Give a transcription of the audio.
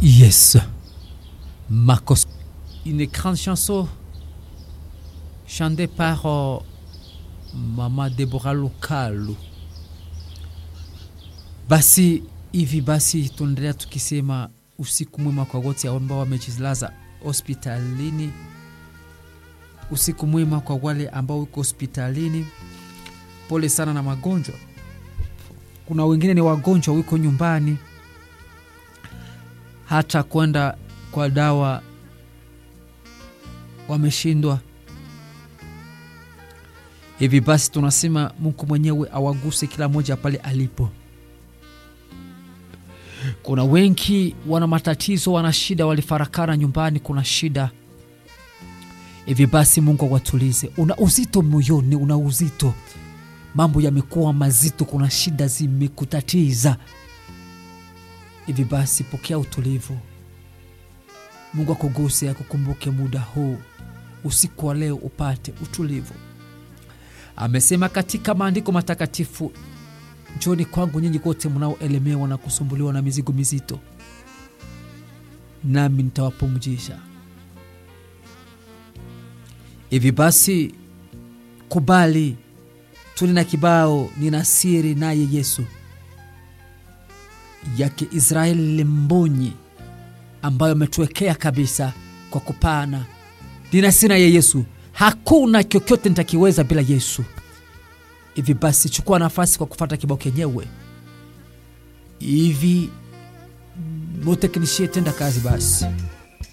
Yes. Marcos. Une grande chanson chantée par Mama Deborah Lukalu. Basi hivi basi tunaendelea tukisema usiku mwema kwa wote ambao wamejilaza hospitalini. Usiku mwema kwa wale ambao uko hospitalini. Pole sana na magonjwa. Kuna wengine ni wagonjwa wiko nyumbani. Hata kwenda kwa dawa wameshindwa. Hivi basi tunasema Mungu mwenyewe awaguse kila mmoja pale alipo. Kuna wengi wana matatizo, wana shida, walifarakana nyumbani, kuna shida. Hivi basi Mungu awatulize. Una uzito moyoni, una uzito. Mambo yamekuwa mazito, kuna shida zimekutatiza. Hivi basi pokea utulivu. Mungu akuguse, akukumbuke muda huu. Usiku wa leo upate utulivu. Amesema katika maandiko matakatifu, njoni kwangu nyinyi wote mnaoelemewa na kusumbuliwa na mizigo mizito, nami nitawapumzisha. Hivi basi kubali, tulina kibao nina siri naye Yesu yake Israeli Mbonyi, ambayo ametuwekea kabisa kwa kupana. Nina siri naye Yesu, hakuna chochote nitakiweza bila Yesu. Hivi basi chukua nafasi kwa kufuata kibao kenyewe. Hivi moteknishie tenda kazi basi.